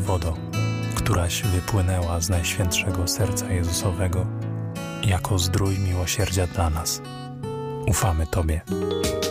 wodo, któraś wypłynęła z Najświętszego Serca Jezusowego jako zdrój miłosierdzia dla nas. Ufamy Tobie.